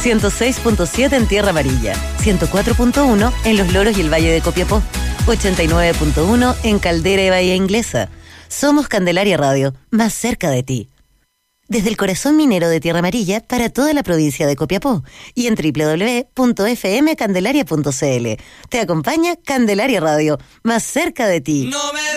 106.7 en Tierra Amarilla, 104.1 en Los Loros y el Valle de Copiapó, 89.1 en Caldera y Bahía Inglesa. Somos Candelaria Radio, más cerca de ti. Desde el corazón minero de Tierra Amarilla para toda la provincia de Copiapó y en www.fmcandelaria.cl. Te acompaña Candelaria Radio, más cerca de ti.